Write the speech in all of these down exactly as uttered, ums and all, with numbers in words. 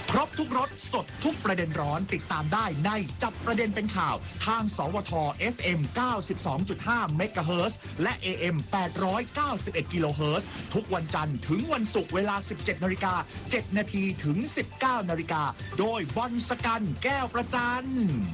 ครบทุกรสสดทุกประเด็นร้อนติดตามได้ในจับประเด็นเป็นข่าวทางสวท เอฟ เอ็ม เก้าสิบสองจุดห้า เมกะเฮิรตซ์และ เอ เอ็ม แปดร้อยเก้าสิบเอ็ด กิโลเฮิรตซ์ทุกวันจันทร์ถึงวันศุกร์เวลา สิบเจ็ดนาฬิกาเจ็ดนาทีถึง สิบเก้านาฬิกาโดยบอลสกันแก้วประจัน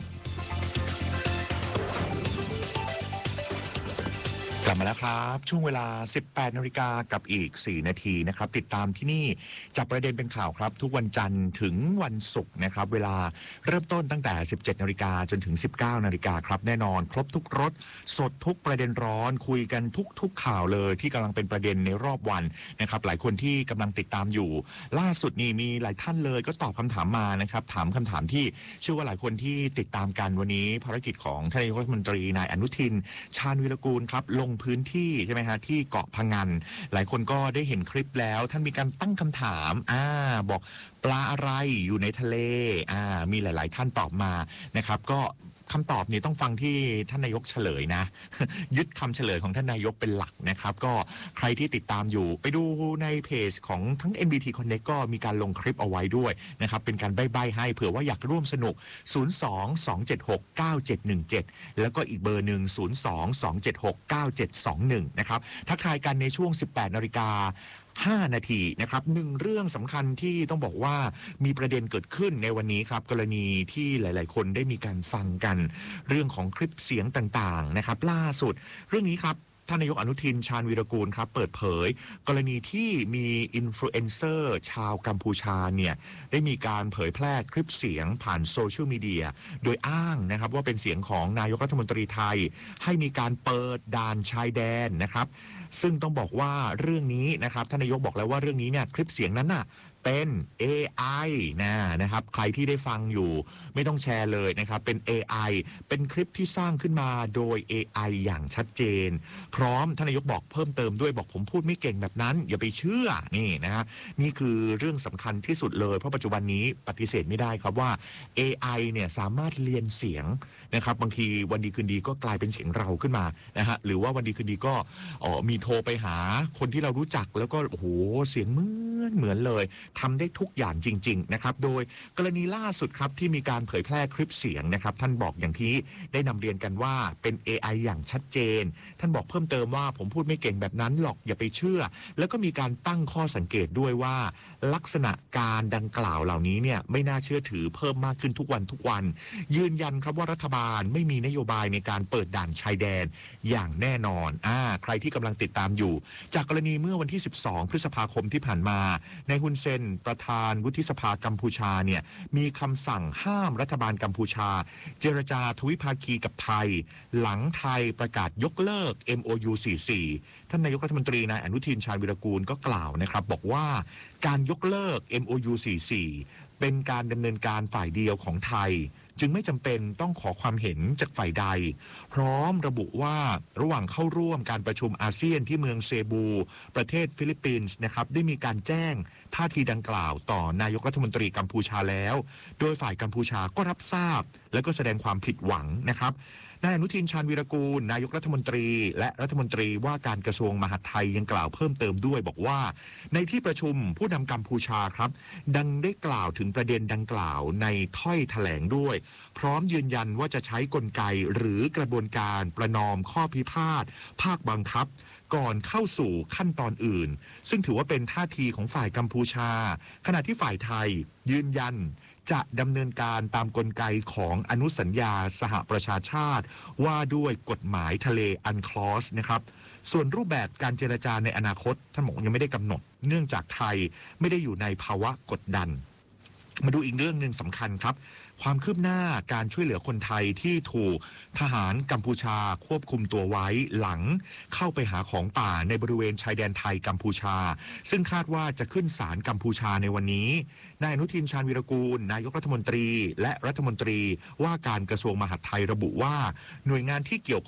กลับมาแล้วครับช่วงเวลา สิบแปดนาฬิกากับอีกสี่นาทีนะครับติดตามที่นี่จับประเด็นเป็นข่าวครับทุกวันจันทร์ถึงวันศุกร์นะครับเวลาเริ่มต้นตั้งแต่ สิบเจ็ดนาฬิกาจนถึง สิบเก้านาฬิกาครับแน่นอนครบทุกรสสดทุกประเด็นร้อนคุยกันทุกๆข่าวเลยที่กำลังเป็นประเด็นในรอบวันนะครับหลายคนที่กำลังติดตามอยู่ล่าสุดนี่มีหลายท่านเลยก็ตอบคำถามมานะครับถามคำถามที่เชื่อว่าหลายคนที่ติดตามกันวันนี้ภารกิจของท่านนายกรัฐมนตรีนายอนุทินชาญวีรกูลครับลงพื้นที่ใช่ไหมฮะที่เกาะพะงันหลายคนก็ได้เห็นคลิปแล้วท่านมีการตั้งคำถามอ่าบอกปลาอะไรอยู่ในทะเลอ่ามีหลายๆท่านตอบมานะครับก็คำตอบนี้ต้องฟังที่ท่านนายกเฉลยนะ ยึดคำเฉลยของท่านนายกเป็นหลักนะครับก็ใครที่ติดตามอยู่ไปดูในเพจของทั้ง เอ็ม บี ที Connect ก็มีการลงคลิปเอาไว้ด้วยนะครับเป็นการใบ้ๆให้เผื่อว่าอยากร่วมสนุกศูนย์ สอง สอง เจ็ด หก เก้า เจ็ด หนึ่ง เจ็ดแล้วก็อีกเบอร์หนึ่งศูนย์ สอง สอง เจ็ด หก เก้า เจ็ด สอง หนึ่งนะครับทักทายกันในช่วง สิบแปดนาฬิกาห้านาทีนะครับหนึ่งเรื่องสำคัญที่ต้องบอกว่ามีประเด็นเกิดขึ้นในวันนี้ครับกรณีที่หลายๆคนได้มีการฟังกันเรื่องของคลิปเสียงต่างๆนะครับล่าสุดเรื่องนี้ครับท่านนายกอนุทินชาญวีรกูลครับเปิดเผยกรณีที่มีอินฟลูเอนเซอร์ชาวกัมพูชาเนี่ยได้มีการเผยแพร่คลิปเสียงผ่านโซเชียลมีเดียโดยอ้างนะครับว่าเป็นเสียงของนายกรัฐมนตรีไทยให้มีการเปิดด่านชายแดนนะครับซึ่งต้องบอกว่าเรื่องนี้นะครับท่านนายกบอกแล้วว่าเรื่องนี้เนี่ยคลิปเสียงนั้นน่ะเป็น เอ ไอ นะนะครับใครที่ได้ฟังอยู่ไม่ต้องแชร์เลยนะครับเป็น เอ ไอ เป็นคลิปที่สร้างขึ้นมาโดย เอ ไอ อย่างชัดเจนพร้อมท่านนายกบอกเพิ่มเติมด้วยบอกผมพูดไม่เก่งแบบนั้นอย่าไปเชื่อนี่นะฮะนี่คือเรื่องสำคัญที่สุดเลยเพราะปัจจุบันนี้ปฏิเสธไม่ได้ครับว่า เอ ไอ เนี่ยสามารถเรียนเสียงนะครับบางทีวันดีคืนดีก็กลายเป็นเสียงเราขึ้นมานะฮะหรือว่าวันดีคืนดีก็อ๋อมีโทรไปหาคนที่เรารู้จักแล้วก็โอ้โหเสียงเหมือนเหมือนเลยทำได้ทุกอย่างจริงๆนะครับโดยกรณีล่าสุดครับที่มีการเผยแพร่คลิปเสียงนะครับท่านบอกอย่างที่ได้นำเรียนกันว่าเป็น เอ ไอ อย่างชัดเจนท่านบอกเพิ่มเติมว่าผมพูดไม่เก่งแบบนั้นหรอกอย่าไปเชื่อแล้วก็มีการตั้งข้อสังเกตด้วยว่าลักษณะการดังกล่าวเหล่านี้เนี่ยไม่น่าเชื่อถือเพิ่มมากขึ้นทุกวันทุกวันยืนยันครับว่ารัฐบาลไม่มีนโยบายในการเปิดด่านชายแดนอย่างแน่นอนอ่าใครที่กำลังติดตามอยู่จากกรณีเมื่อวันที่สิบสองพฤษภาคมที่ผ่านมาในฮุนเซนประธานวุฒิสภากัมพูชาเนี่ยมีคำสั่งห้ามรัฐบาลกัมพูชาเจรจาทวิภาคีกับไทยหลังไทยประกาศยกเลิก เอ็ม โอ ยู สี่สิบสี่ ท่านนายกรัฐมนตรีนายอนุทินชาญวีรกูลก็กล่าวนะครับบอกว่าการยกเลิก เอ็ม โอ ยู สี่สิบสี่ เป็นการดำเนินการฝ่ายเดียวของไทยจึงไม่จำเป็นต้องขอความเห็นจากฝ่ายใดพร้อมระบุว่าระหว่างเข้าร่วมการประชุมอาเซียนที่เมืองเซบูประเทศฟิลิปปินส์นะครับได้มีการแจ้งท่าทีดังกล่าวต่อนายกรัฐมนตรีกัมพูชาแล้วโดยฝ่ายกัมพูชาก็รับทราบและก็แสดงความผิดหวังนะครับนายอนุทินชาญวีรกูลนายกรัฐมนตรีและรัฐมนตรีว่าการกระทรวงมหาดไทยยังกล่าวเพิ่มเติมด้วยบอกว่าในที่ประชุมผู้นำกัมพูชาครับดังได้กล่าวถึงประเด็นดังกล่าวในถ้อยแถลงด้วยพร้อมยืนยันว่าจะใช้กลไกหรือกระบวนการประนอมข้อพิพาทภาคบังคับก่อนเข้าสู่ขั้นตอนอื่นซึ่งถือว่าเป็นท่าทีของฝ่ายกัมพูชาขณะที่ฝ่ายไทยยืนยันจะดำเนินการตามกลไกของอนุสัญญาสหประชาชาติว่าด้วยกฎหมายทะเลอันคลอสนะครับส่วนรูปแบบการเจรจาในอนาคตท่านบอกยังไม่ได้กำหนดเนื่องจากไทยไม่ได้อยู่ในภาวะกดดันมาดูอีกเรื่องหนึ่งสำคัญครับความคืบหน้าการช่วยเหลือคนไทยที่ถูกทหารกัมพูชาควบคุมตัวไว้หลังเข้าไปหาของป่าในบริเวณชายแดนไทยกัมพูชาซึ่งคาดว่าจะขึ้นศาลกัมพูชาในวันนี้นายอนุทินชาญวีรกูลนายกรัฐมนตรีและรัฐมนตรีว่าการกระทรวงมหาดไทยระบุว่าหน่วยงานที่เกี่ยว